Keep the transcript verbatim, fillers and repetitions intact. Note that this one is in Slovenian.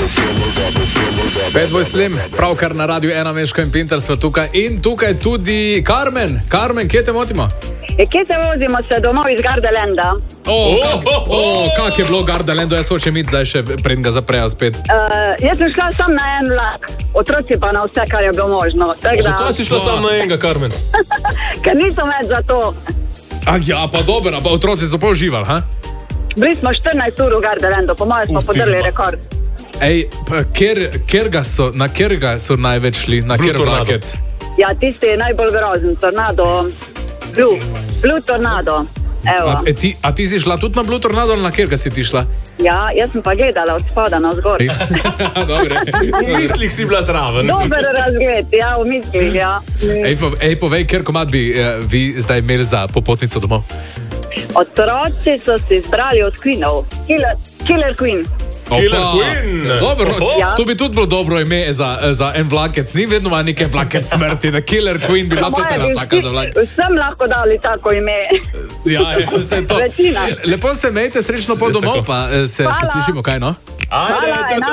Fatboy Slim, pravkar na Radiu ena Meško in Pinter sva tukaj. In tukaj tudi Carmen. Carmen, kje te motimo? E, kje se vozimo se domov iz Gardelanda? O, oh, oh, oh, kak je bilo Gardelando? Jaz hočem iti zdaj še pred ga zaprejo spet. Uh, jaz sem šla sam na en vlak, otroci pa na vse, kar je bilo možno. Zakaj si šla sam na enega, Carmen? Ker nisem več za to. Ah, ja, pa dobro, pa otroci so pa uživali, ha? Bili smo štirinajst ur v Gardelando, po mojem smo podrli rekord. Ej, pa kjer, kjer ga so, na kjer ga so največ šli? Na kjer vlakec? Ja, tisti je najbolj grozen, tornado, Blue, Blue Tornado. Evo. A, e, ti, a ti si šla tudi na Blue Tornado ali na kjer ga si ti šla? Ja, jaz sem pa gledala od spoda na vzgor. Dobre. V mislih si bila zraven. Dober razgled, ja, v mislih, ja. Ej, po, ej povej, kjer komad bi eh, vi zdaj imeli za popotnico domov? Otroci so si izbrali od Queenov. Killer, Killer Queen. Killer Queen. Dobro, Ja. to bi tudi bilo dobro ime za, za en vlakec. Ni vedno ima nekaj vlakec smrti, da Killer Queen bi bila Po tudi mojem ena bi taka vsi- za vlak. Vsem lahko dali tako ime. Ja, ja, se je to. Večina. Lepo se imejte, srečno po domov, pa eh, se še Hvala. slišimo, kaj no? Ajde, Hvala, čau, čau.